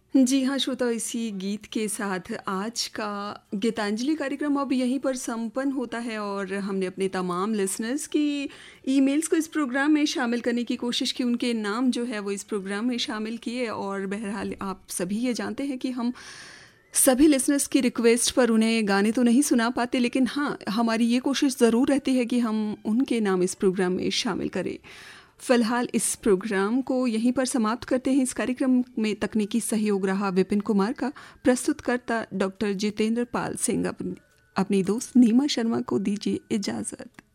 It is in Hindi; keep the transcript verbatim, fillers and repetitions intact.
जी हाँ, श्रोता इसी गीत के साथ आज का गीतांजलि कार्यक्रम अब यहीं पर संपन्न होता है और हमने अपने तमाम लिसनर्स की ईमेल्स को इस प्रोग्राम में शामिल करने की कोशिश की, उनके नाम जो है वो इस प्रोग्राम में शामिल किए और बहरहाल आप सभी ये जानते हैं कि हम सभी लिसनर्स की रिक्वेस्ट पर उन्हें गाने तो नहीं सुना पाते, लेकिन हाँ, हमारी ये कोशिश ज़रूर रहती है कि हम उनके नाम इस प्रोग्राम में शामिल करें। फिलहाल इस प्रोग्राम को यहीं पर समाप्त करते हैं। इस कार्यक्रम में तकनीकी सहयोग रहा विपिन कुमार का। प्रस्तुतकर्ता डॉक्टर जितेंद्र पाल सिंह। अपनी अपनी दोस्त नीमा शर्मा को दीजिए इजाज़त।